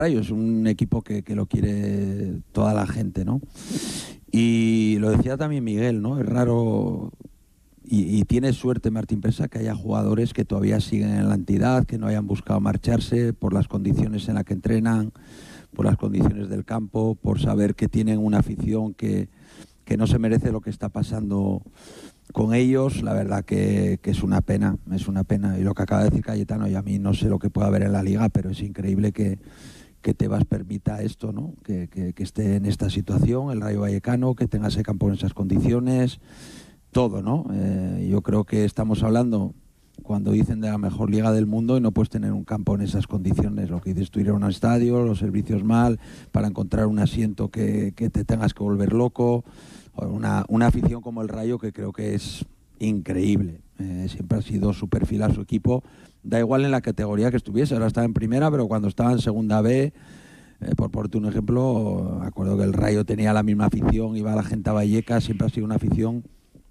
Rayo, es un equipo que lo quiere toda la gente, ¿no? Y lo decía también Miguel, ¿no? Es raro y tiene suerte Martín Presa que haya jugadores que todavía siguen en la entidad, que no hayan buscado marcharse por las condiciones en las que entrenan, por las condiciones del campo, por saber que tienen una afición que no se merece lo que está pasando con ellos. La verdad que es una pena. Y lo que acaba de decir Cayetano, y a mí no sé lo que pueda haber en la liga, pero es increíble que Tebas permita esto, ¿no? Que esté en esta situación, el Rayo Vallecano, que tenga ese campo en esas condiciones, todo, ¿no? Yo creo que estamos hablando, cuando dicen de la mejor liga del mundo, y no puedes tener un campo en esas condiciones. Lo que dices tú, ir a un estadio, los servicios mal, para encontrar un asiento que te tengas que volver loco, una afición como el Rayo, que creo que es increíble. Siempre ha sido súper fiel a su equipo. Da igual en la categoría que estuviese, ahora está en primera, pero cuando estaba en segunda B, por ponerte un ejemplo, me acuerdo que el Rayo tenía la misma afición, iba la gente a Vallecas, siempre ha sido una afición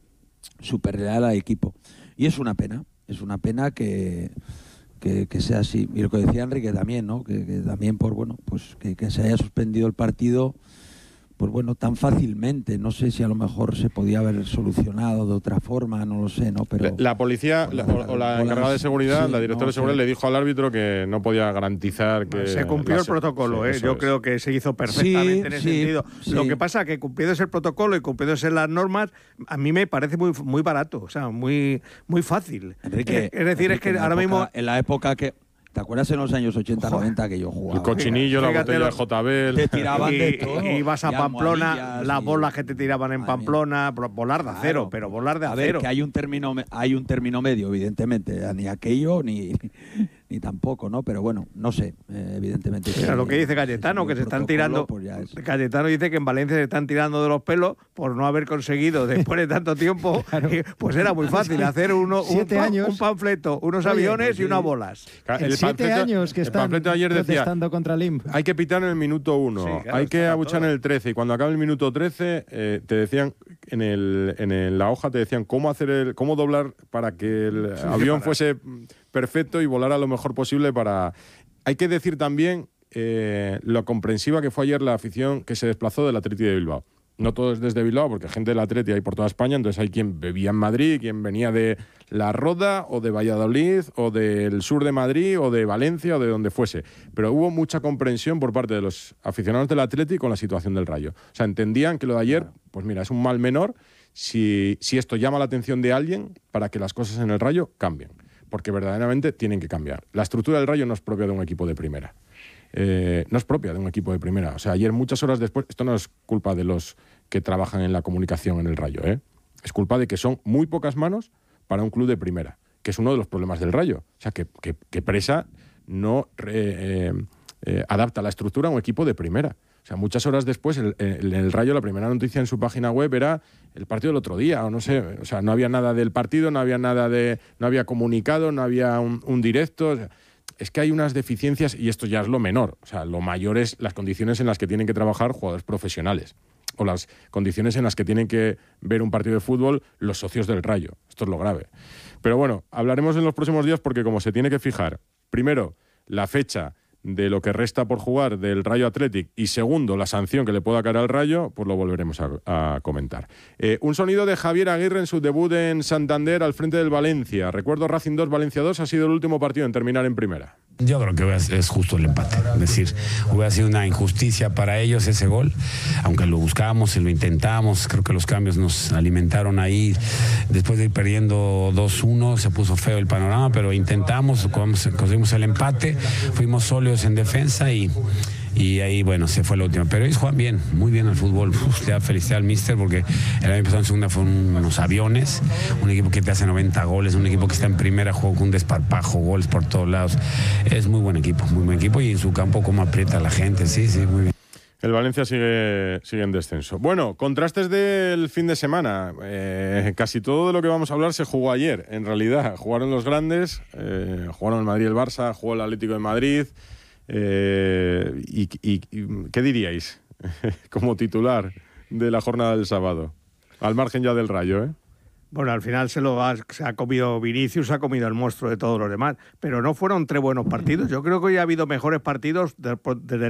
súper leal al equipo. Y es una pena que sea así. Y lo que decía Enrique también, ¿no? Que también que se haya suspendido el partido, pues bueno, tan fácilmente. No sé si a lo mejor se podía haber solucionado de otra forma, no lo sé, ¿no? Pero la policía o la encargada de seguridad, sí, la directora de seguridad, le dijo al árbitro que no podía garantizar que... Se cumplió el protocolo, sí, yo creo que se hizo perfectamente en ese sentido. Sí. Lo que pasa es que cumpliéndose el protocolo y cumpliéndose las normas, a mí me parece muy barato, o sea, muy fácil. Enrique, es decir, es que ahora mismo... En la época que... ¿Te acuerdas en los años 80-90 que yo jugaba? El cochinillo, la botella de JBL. Te tiraban de todo. Y ibas a Pamplona, las bolas que te tiraban en Pamplona, volar de acero, pero volar de acero. A ver, que hay un término medio, evidentemente. Ni aquello, ni tampoco, ¿no? Pero bueno, no sé, evidentemente. Mira, lo que dice Cayetano, que se están tirando... Cayetano dice que en Valencia se están tirando de los pelos por no haber conseguido, después de tanto tiempo, claro. Pues era muy fácil hacer un panfleto, unos aviones y unas bolas. El 7 años que están protestando contra el INP. Hay que pitar en el minuto 1, sí, claro, hay que abuchar en el 13, y cuando acabe el minuto 13 te decían, en la hoja te decían cómo doblar para que el avión fuese perfecto y volara lo mejor posible para... Hay que decir también lo comprensiva que fue ayer la afición que se desplazó del Atleti de Bilbao. No todo es desde Bilbao, porque gente del Atleti hay por toda España, entonces hay quien vivía en Madrid, quien venía de La Roda, o de Valladolid, o del sur de Madrid, o de Valencia, o de donde fuese. Pero hubo mucha comprensión por parte de los aficionados del Atleti con la situación del Rayo. O sea, entendían que lo de ayer, pues mira, es un mal menor si esto llama la atención de alguien para que las cosas en el Rayo cambien. Porque verdaderamente tienen que cambiar. La estructura del Rayo no es propia de un equipo de primera. No es propia de un equipo de primera. O sea, ayer, muchas horas después, esto no es culpa de los que trabajan en la comunicación en el Rayo, es culpa de que son muy pocas manos para un club de primera, que es uno de los problemas del Rayo. O sea, que Presa no adapta la estructura a un equipo de primera. O sea, muchas horas después, el Rayo, la primera noticia en su página web era el partido del otro día, o no sé, o sea, no había nada del partido, no había comunicado, no había un directo. O sea, es que hay unas deficiencias, y esto ya es lo menor. O sea, lo mayor es las condiciones en las que tienen que trabajar jugadores profesionales, o las condiciones en las que tienen que ver un partido de fútbol los socios del Rayo. Esto es lo grave. Pero bueno, hablaremos en los próximos días, porque como se tiene que fijar, primero, la fecha de lo que resta por jugar del Rayo Athletic, y segundo, la sanción que le pueda caer al Rayo, pues lo volveremos a comentar. Un sonido de Javier Aguirre en su debut en Santander al frente del Valencia. Recuerdo, Racing 2, Valencia 2, ha sido el último partido en terminar en primera. Yo creo que es justo el empate. Es decir, hubiera sido una injusticia para ellos ese gol, aunque lo buscábamos y lo intentamos. Creo que los cambios nos alimentaron ahí. Después de ir perdiendo 2-1, se puso feo el panorama, pero intentamos, conseguimos el empate, fuimos sólidos en defensa y ahí, bueno, se fue la última. Pero ellos juegan bien, muy bien al fútbol. Le da felicidad al míster, porque el año pasado en segunda fueron unos aviones, un equipo que te hace 90 goles, un equipo que está en primera, juega con un desparpajo, goles por todos lados. Es muy buen equipo, y en su campo cómo aprieta a la gente, sí, muy bien. El Valencia sigue en descenso. Bueno, contrastes del fin de semana. Casi todo de lo que vamos a hablar se jugó ayer. En realidad, jugaron los grandes, jugaron el Madrid y el Barça, jugó el Atlético de Madrid. ¿Y qué diríais como titular de la jornada del sábado? Al margen ya del Rayo, Bueno, al final se ha comido Vinicius, se ha comido el monstruo de todos los demás, pero no fueron 3 buenos partidos. Yo creo que hoy ha habido mejores partidos desde